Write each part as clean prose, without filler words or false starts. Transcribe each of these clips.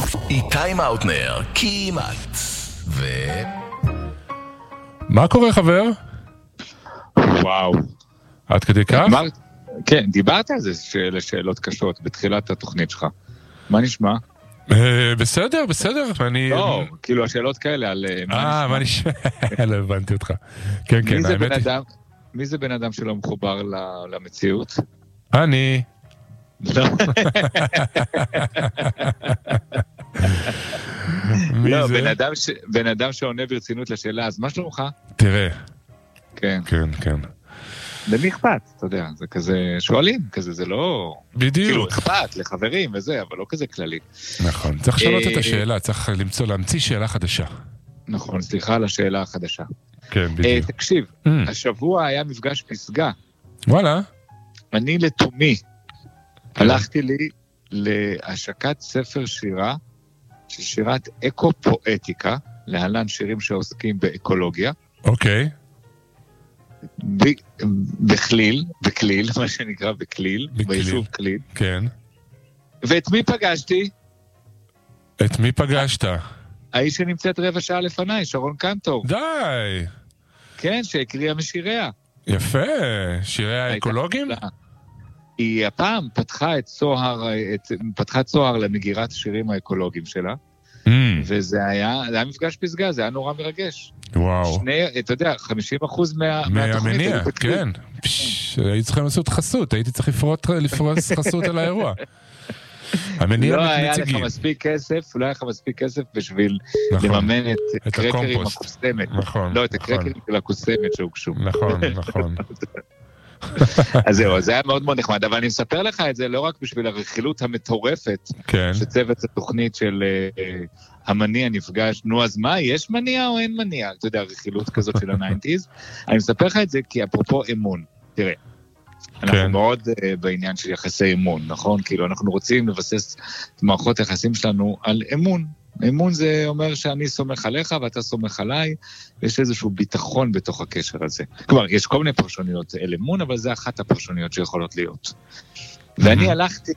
איתי מאוטנר, כמעט. מה קורה, חבר? וואו. עד כדי כך? כן, דיברת על זה שאלות קשות בתחילת התוכנית שלך. מה נשמע? בסדר. לא, כאילו השאלות כאלה על מה נשמע? לא הבנתי אותך. כן, האמת היא. מי זה בן אדם שלא מחובר למציאות? אני. לא, בן אדם שעונה ברצינות לשאלה, אז מה שלומך? תראה. כן. למי אכפת, אתה יודע, זה כזה שואלים, כזה זה לא... בדיוק. כאילו אכפת לחברים וזה, אבל לא כזה כללי. נכון, צריך לשנות את השאלה, צריך להמציא שאלה חדשה. נכון, סליחה על השאלה החדשה. כן, בדיוק. תקשיב, השבוע היה מפגש פסגה. וואלה. אני לתומי, הלכתי לי להשקת ספר שירה, של שירת אקו-פואטיקה, להלן שירים שעוסקים באקולוגיה. אוקיי. בכליל, מה שנקרא בכליל, ביישוב כליל. כן. ואת מי פגשתי? את מי פגשת? האיש שנמצאת רבע שעה לפניי, שרון קנטור. די! כן, שהקריאה משיריה. יפה, שירי האקולוגים? היא הפעם פתחה צוהר למגירת השירים האקולוגיים שלה, וזה היה מפגש פסגה, זה היה נורא מרגש. וואו. אתה יודע, 50% מהתוכנית. מהמניע, כן. הייתי צריכים לעשות חסות, הייתי צריך לפרוס חסות על האירוע. המניע לא היה נציגים. לך מספיק כסף בשביל לממן את הקרקרים הקוסמת. נכון. לא, את הקרקרים של הקוסמת שהוגשו. נכון. אז זהו, זה היה מאוד מאוד נחמד, אבל אני מספר לך את זה לא רק בשביל הרכילות המטורפת, שצוות התוכנית של המניע נפגש, נו אז מה, יש מניע או אין מניע? אתה יודע, רכילות כזאת של ה-90s. אני מספר לך את זה כי אפרופו אמון, תראה, אנחנו מאוד בעניין של יחסי אמון, נכון? כאילו אנחנו רוצים לבסס את מערכות היחסים שלנו על אמון. אמון זה אומר שאני סומך עליך ואתה סומך עליי, ויש איזשהו ביטחון בתוך הקשר הזה. כלומר, יש כל מיני פרשוניות אל אמון, אבל זה אחת הפרשוניות שיכולות להיות. ואני הלכתי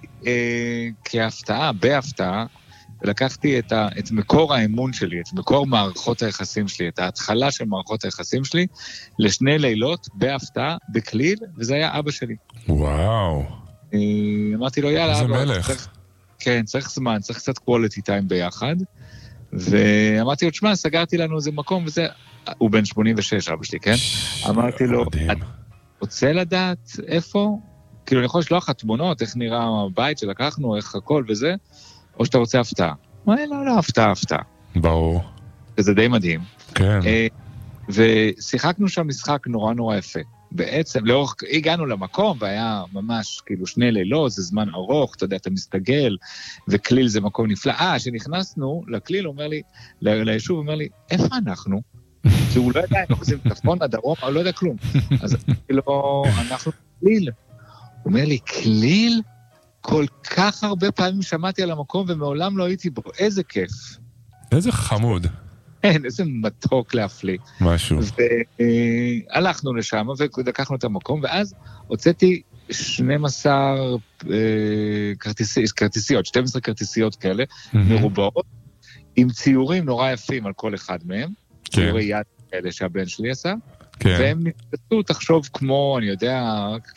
בהפתעה, ולקחתי את מקור האמון שלי, את מקור מערכות היחסים שלי, את ההתחלה של מערכות היחסים שלי, לשני לילות בהפתעה, בכליל, וזה היה אבא שלי. וואו. אמרתי לו, יאללה, איזה אבא, מלך. כן, צריך זמן, צריך קצת quality time ביחד, ואמרתי לו, תשמע, סגרתי לנו איזה מקום, וזה, הוא בן 86, אבא שלי, כן? אמרתי לו, אתה רוצה לדעת איפה? כאילו, אני יכול לשלוח לך תמונות, איך נראה הבית שלקחנו, איך הכל וזה, או שאתה רוצה הפתעה. לא, הפתעה. ברור. וזה די מדהים. כן. ושיחקנו שם משחק נורא יפה. בעצם, הגענו למקום, והיה ממש כאילו 2 לילות, זה זמן ארוך, אתה יודע, אתה מסתגל, וכליל זה מקום נפלא. שנכנסנו לכליל, אומר לי, ליישוב, אומר לי, איפה אנחנו? שהוא לא יודע, אנחנו עושים צפון, הדרום, אבל לא יודע כלום. אז כאילו, אנחנו כליל. הוא אומר לי, כליל? כל כך הרבה פעמים שמעתי על המקום, ומעולם לא הייתי בו. איזה כיף. איזה חמוד. כן, איזה מתוק להפליא. משהו. והלכנו לשם, ולקחנו את המקום, ואז הוצאתי 12 כרטיסיות, 12 כרטיסיות כאלה, מרובעות, עם ציורים נורא יפים על כל אחד מהם, ציורי יד כאלה שהבן שלי עשה, והם נתפסו, תחשוב כמו, אני יודע,